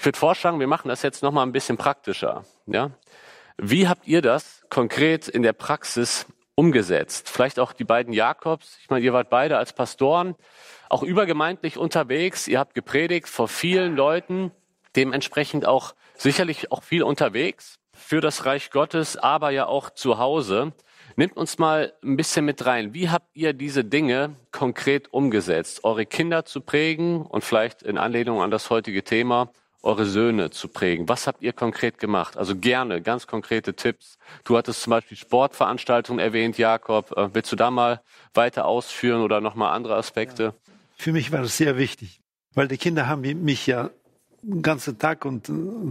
Ich würde vorschlagen, wir machen das jetzt nochmal ein bisschen praktischer. Ja? Wie habt ihr das konkret in der Praxis umgesetzt? Vielleicht auch die beiden Jakobs. Ich meine, ihr wart beide als Pastoren auch übergemeindlich unterwegs. Ihr habt gepredigt vor vielen Leuten, dementsprechend auch sicherlich auch viel unterwegs für das Reich Gottes, aber ja auch zu Hause. Nehmt uns mal ein bisschen mit rein. Wie habt ihr diese Dinge konkret umgesetzt? Eure Kinder zu prägen und vielleicht in Anlehnung an das heutige Thema, eure Söhne zu prägen. Was habt ihr konkret gemacht? Also gerne, ganz konkrete Tipps. Du hattest zum Beispiel Sportveranstaltungen erwähnt, Jakob. Willst du da mal weiter ausführen oder nochmal andere Aspekte? Ja. Für mich war es sehr wichtig, weil die Kinder haben mich ja den ganzen Tag und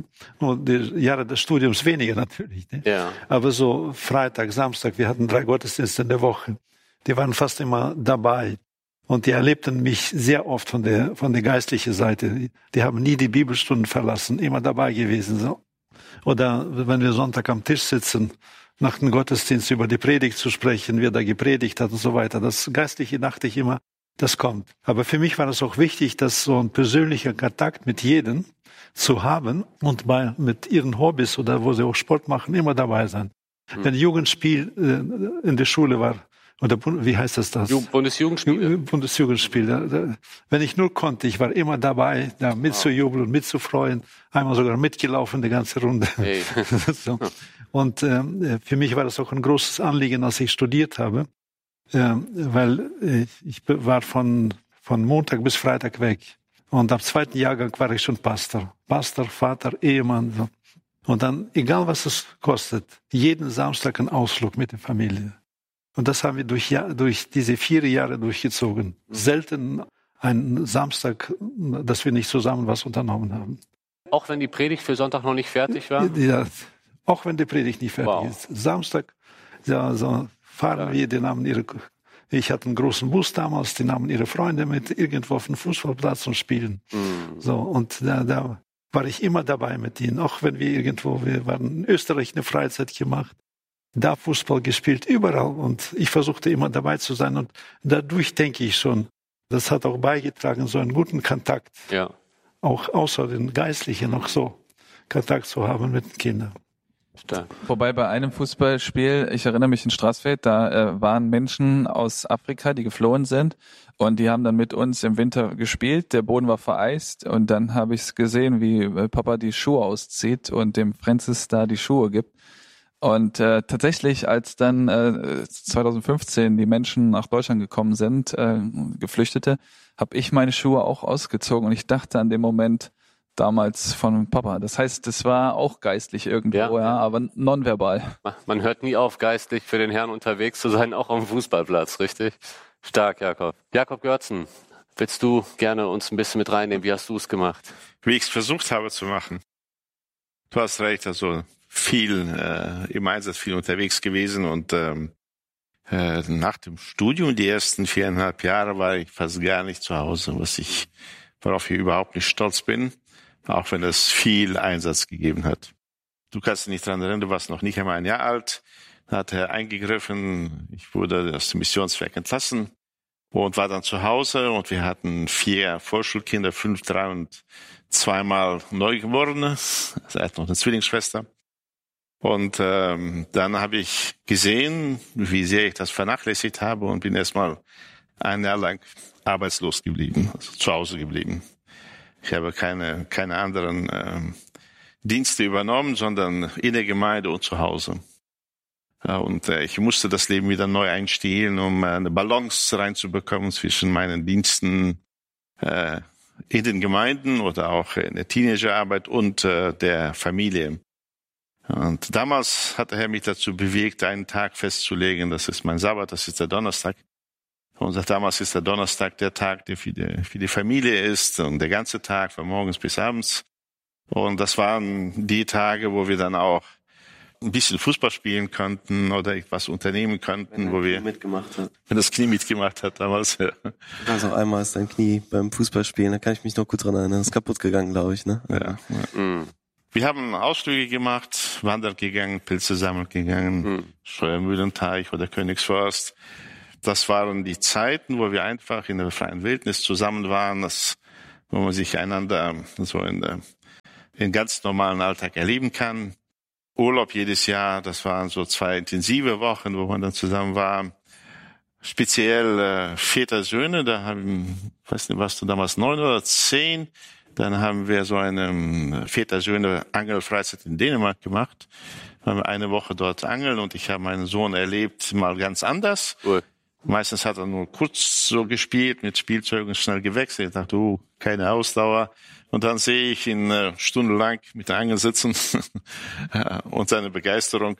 die Jahre des Studiums weniger natürlich. Ne? Ja. Aber so Freitag, Samstag, wir hatten 3 Gottesdienste in der Woche. Die waren fast immer dabei. Und die erlebten mich sehr oft von der geistlichen Seite. Die haben nie die Bibelstunden verlassen, immer dabei gewesen. So. Oder wenn wir Sonntag am Tisch sitzen, nach dem Gottesdienst über die Predigt zu sprechen, wer da gepredigt hat und so weiter. Das Geistliche dachte ich immer, das kommt. Aber für mich war es auch wichtig, dass so ein persönlicher Kontakt mit jedem zu haben und mit ihren Hobbys oder wo sie auch Sport machen, immer dabei sein. Wenn Jugendspiel in der Schule war, oder wie heißt das? Bundesjugendspiel. Bundesjugendspiel. Wenn ich nur konnte, ich war immer dabei, da mitzujubeln und mitzufreuen. Einmal sogar mitgelaufen, die ganze Runde. Hey. So. Und für mich war das auch ein großes Anliegen, als ich studiert habe. Weil ich war von Montag bis Freitag weg. Und am 2. Jahrgang war ich schon Pastor. Pastor, Vater, Ehemann. So. Und dann, egal was es kostet, jeden Samstag ein Ausflug mit der Familie. Und das haben wir durch diese 4 Jahre durchgezogen. Selten einen Samstag, dass wir nicht zusammen was unternommen haben. Auch wenn die Predigt für Sonntag noch nicht fertig war? Ja, auch wenn die Predigt nicht fertig ist. Samstag, ja, so fahren wir, ich hatte einen großen Bus damals, die nahmen ihre Freunde mit irgendwo auf den Fußballplatz und spielen. So, und da war ich immer dabei mit ihnen, auch wenn wir waren in Österreich eine Freizeit gemacht, da Fußball gespielt, überall, und ich versuchte immer dabei zu sein, und dadurch denke ich schon, das hat auch beigetragen, so einen guten Kontakt, auch außer den Geistlichen noch so Kontakt zu haben mit den Kindern. Wobei bei einem Fußballspiel, ich erinnere mich in Straßfeld, da waren Menschen aus Afrika, die geflohen sind, und die haben dann mit uns im Winter gespielt. Der Boden war vereist, und dann habe ich es gesehen, wie Papa die Schuhe auszieht und dem Francis da die Schuhe gibt. Und tatsächlich, als dann 2015 die Menschen nach Deutschland gekommen sind, Geflüchtete, habe ich meine Schuhe auch ausgezogen, und ich dachte an den Moment damals von Papa. Das heißt, es war auch geistlich irgendwo, aber nonverbal. Man hört nie auf, geistlich für den Herrn unterwegs zu sein, auch am Fußballplatz, richtig? Stark, Jakob. Jakob Görzen, willst du gerne uns ein bisschen mit reinnehmen? Wie hast du es gemacht? Wie ich es versucht habe zu machen. Du hast recht, also viel im Einsatz, viel unterwegs gewesen, und nach dem Studium, die ersten 4,5 Jahre, war ich fast gar nicht zu Hause, worauf ich überhaupt nicht stolz bin, auch wenn es viel Einsatz gegeben hat. Du kannst dich nicht daran erinnern, du warst noch nicht einmal 1 Jahr alt, da hat er eingegriffen, ich wurde aus dem Missionswerk entlassen und war dann zu Hause, und wir hatten 4 Vorschulkinder, 5, 3 und 2-mal Neugeborene, also er hat noch eine Zwillingsschwester. Und dann habe ich gesehen, wie sehr ich das vernachlässigt habe, und bin erstmal 1 Jahr lang arbeitslos geblieben, also zu Hause geblieben. Ich habe keine anderen Dienste übernommen, sondern in der Gemeinde und zu Hause. Und ich musste das Leben wieder neu einstellen, um eine Balance reinzubekommen zwischen meinen Diensten in den Gemeinden oder auch in der Teenagerarbeit und der Familie. Und damals hat der Herr mich dazu bewegt, einen Tag festzulegen, das ist mein Sabbat, das ist der Donnerstag. Und damals ist der Donnerstag der Tag, der für die Familie ist, und der ganze Tag von morgens bis abends. Und das waren die Tage, wo wir dann auch ein bisschen Fußball spielen konnten oder etwas unternehmen konnten, wenn das Knie mitgemacht hat damals. Ja. Also einmal ist dein Knie beim Fußballspielen, da kann ich mich noch gut dran erinnern, ist kaputt gegangen, glaube ich, ne? Ja. Wir haben Ausflüge gemacht, wandern gegangen, Pilze sammeln gegangen, Scheuermühlenteich oder Königsforst. Das waren die Zeiten, wo wir einfach in der freien Wildnis zusammen waren, wo man sich einander so in der den ganz normalen Alltag erleben kann. Urlaub jedes Jahr, das waren so 2 intensive Wochen, wo man dann zusammen war. Speziell Väter, Söhne, da haben, ich weiß nicht, warst du damals 9 oder 10, dann haben wir so eine Väter, Söhne Angelfreizeit in Dänemark gemacht. Da haben wir eine Woche dort angeln und ich habe meinen Sohn erlebt, mal ganz anders. Cool. Meistens hat er nur kurz so gespielt, mit Spielzeugen schnell gewechselt. Ich dachte, keine Ausdauer. Und dann sehe ich ihn stundenlang mit der Angel sitzen und seine Begeisterung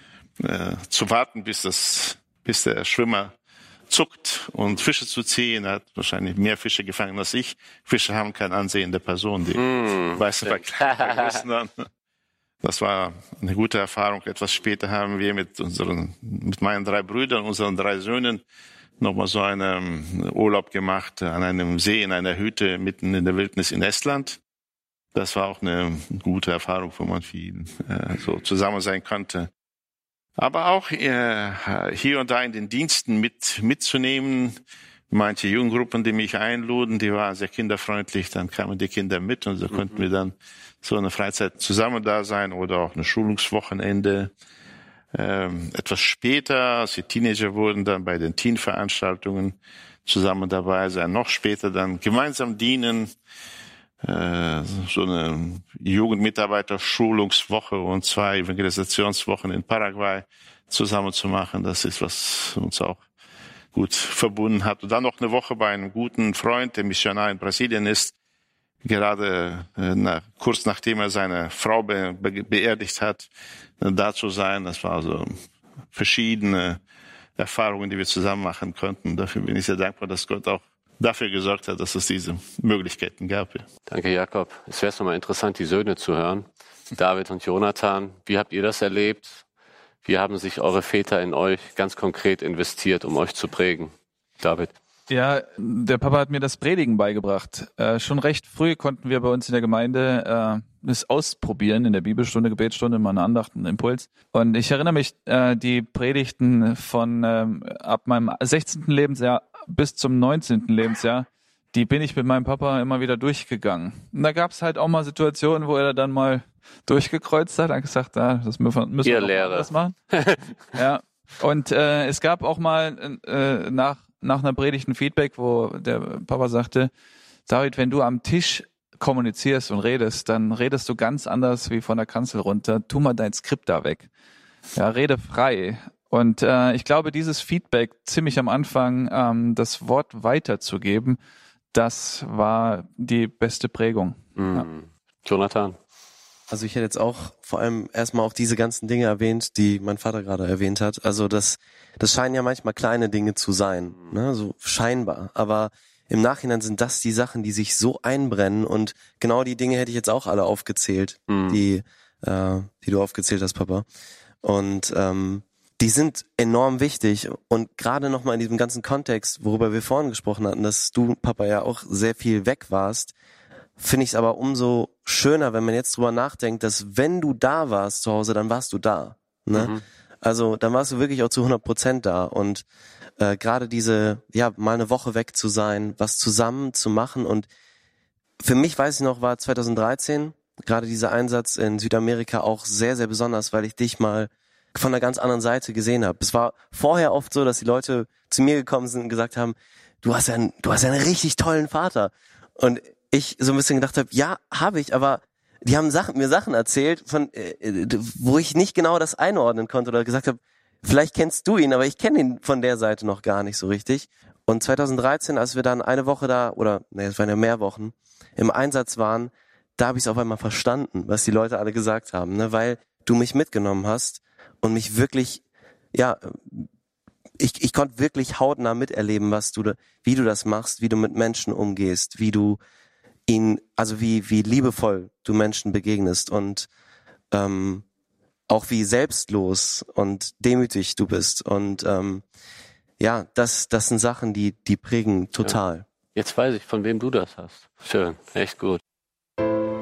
zu warten, bis der Schwimmer zuckt und Fische zu ziehen. Er hat wahrscheinlich mehr Fische gefangen als ich. Fische haben kein Ansehen der Person, die weiße vergessen dann. Das war eine gute Erfahrung. Etwas später haben wir mit meinen 3 Brüdern, unseren 3 Söhnen, nochmal so einen Urlaub gemacht an einem See in einer Hütte mitten in der Wildnis in Estland. Das war auch eine gute Erfahrung, wo man viel so zusammen sein konnte. Aber auch hier und da in den Diensten mitzunehmen. Manche Jugendgruppen, die mich einluden, die waren sehr kinderfreundlich. Dann kamen die Kinder mit und so konnten wir dann so eine Freizeit zusammen da sein oder auch ein Schulungswochenende. Etwas später, als die Teenager wurden, dann bei den Teenveranstaltungen zusammen dabei sein. Noch später dann gemeinsam dienen. So eine Jugendmitarbeiter-Schulungswoche und 2 Evangelisationswochen in Paraguay zusammen zu machen. Das ist, was uns auch gut verbunden hat. Und dann noch eine Woche bei einem guten Freund, der Missionar in Brasilien ist, gerade kurz nachdem er seine Frau beerdigt hat, da zu sein. Das war so verschiedene Erfahrungen, die wir zusammen machen konnten. Dafür bin ich sehr dankbar, dass Gott auch dafür gesorgt hat, dass es diese Möglichkeiten gab. Danke, Jakob. Es wäre nochmal interessant, die Söhne zu hören. David und Jonathan, wie habt ihr das erlebt? Wie haben sich eure Väter in euch ganz konkret investiert, um euch zu prägen? David? Ja, der Papa hat mir das Predigen beigebracht. Schon recht früh konnten wir bei uns in der Gemeinde das ausprobieren, in der Bibelstunde, Gebetsstunde, mal eine Andacht, einen Impuls. Und ich erinnere mich, die Predigten von ab meinem 16. Lebensjahr bis zum 19. Lebensjahr, die bin ich mit meinem Papa immer wieder durchgegangen. Und da gab es halt auch mal Situationen, wo er dann mal durchgekreuzt hat, hat gesagt, das müssen wir anders machen. Ja. Und es gab auch mal nach einer Predigt ein Feedback, wo der Papa sagte, David, wenn du am Tisch kommunizierst und redest, dann redest du ganz anders wie von der Kanzel runter. Tu mal dein Skript da weg. Ja, rede frei. Und ich glaube, dieses Feedback ziemlich am Anfang, das Wort weiterzugeben, das war die beste Prägung. Ja. Jonathan? Also ich hätte jetzt auch vor allem erstmal auch diese ganzen Dinge erwähnt, die mein Vater gerade erwähnt hat. Also das scheinen ja manchmal kleine Dinge zu sein, ne? So scheinbar. Aber im Nachhinein sind das die Sachen, die sich so einbrennen. Und genau die Dinge hätte ich jetzt auch alle aufgezählt, die du aufgezählt hast, Papa. Und die sind enorm wichtig. Und gerade nochmal in diesem ganzen Kontext, worüber wir vorhin gesprochen hatten, dass du, Papa, ja auch sehr viel weg warst, finde ich es aber umso schöner, wenn man jetzt drüber nachdenkt, dass wenn du da warst zu Hause, dann warst du da. Ne? Also dann warst du wirklich auch zu 100% da. Und gerade diese, mal eine Woche weg zu sein, was zusammen zu machen. Und für mich, weiß ich noch, war 2013 gerade dieser Einsatz in Südamerika auch sehr, sehr besonders, weil ich dich mal von einer ganz anderen Seite gesehen habe. Es war vorher oft so, dass die Leute zu mir gekommen sind und gesagt haben, du hast ja einen richtig tollen Vater. Und ich so ein bisschen gedacht habe, ja, habe ich, aber die haben mir Sachen erzählt, von wo ich nicht genau das einordnen konnte oder gesagt habe, vielleicht kennst du ihn, aber ich kenne ihn von der Seite noch gar nicht so richtig. Und 2013, als wir dann eine Woche da, es waren ja mehr Wochen, im Einsatz waren, da habe ich es auf einmal verstanden, was die Leute alle gesagt haben, ne? Weil du mich mitgenommen hast und mich wirklich, ich konnte wirklich hautnah miterleben, wie du das machst, wie du mit Menschen umgehst, wie du wie liebevoll du Menschen begegnest und auch wie selbstlos und demütig du bist. Und das sind Sachen, die prägen total. Ja. Jetzt weiß ich, von wem du das hast. Schön, echt gut.